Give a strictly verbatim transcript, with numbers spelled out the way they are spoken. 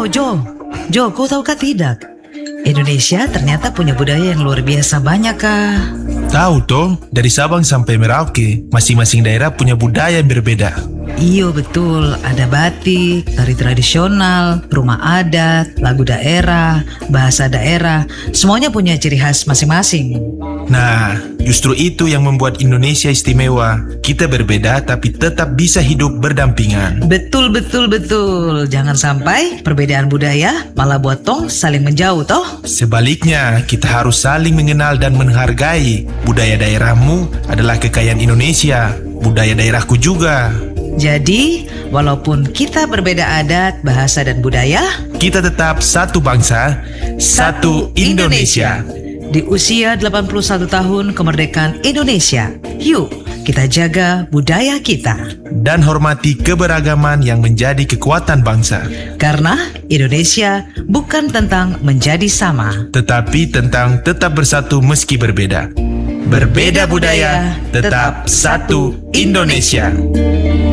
Jo, Jo, kau tahu kah tidak? Indonesia ternyata punya budaya yang luar biasa banyak kah? Tahu toh, dari Sabang sampai Merauke, masing-masing daerah punya budaya yang berbeda. Iyo betul, ada batik, tari tradisional, rumah adat, lagu daerah, bahasa daerah, semuanya punya ciri khas masing-masing. Nah, justru itu yang membuat Indonesia istimewa. Kita berbeda tapi tetap bisa hidup berdampingan. Betul, betul, betul. Jangan sampai perbedaan budaya malah buat tong saling menjauh toh. Sebaliknya, kita harus saling mengenal dan menghargai. Budaya daerahmu adalah kekayaan Indonesia, budaya daerahku juga. Jadi, walaupun kita berbeda adat, bahasa, dan budaya, kita tetap satu bangsa, satu Indonesia. Di usia delapan puluh satu tahun kemerdekaan Indonesia, yuk kita jaga budaya kita. Dan hormati keberagaman yang menjadi kekuatan bangsa. Karena Indonesia bukan tentang menjadi sama, tetapi tentang tetap bersatu meski berbeda. Berbeda budaya, tetap satu Indonesia.